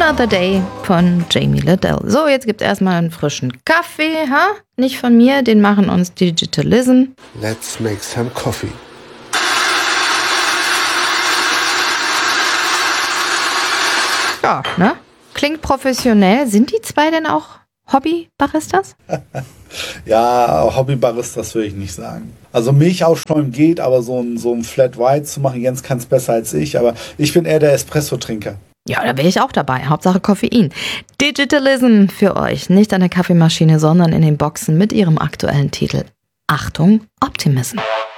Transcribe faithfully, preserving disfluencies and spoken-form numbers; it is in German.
Another Day von Jamie Liddell. So, jetzt gibt's erstmal einen frischen Kaffee, ha? Nicht von mir, den machen uns Digitalism. Let's make some coffee. Ja, ne? Klingt professionell. Sind die zwei denn auch Hobby-Baristas? Ja, Hobby-Baristas würde ich nicht sagen. Also Milch aufschäumen geht, aber so ein, so ein Flat White zu machen, Jens kann es besser als ich, aber ich bin eher der Espresso-Trinker. Ja, da wäre ich auch dabei. Hauptsache Koffein. Digitalism für euch. Nicht an der Kaffeemaschine, sondern in den Boxen mit ihrem aktuellen Titel. Achtung, Optimism.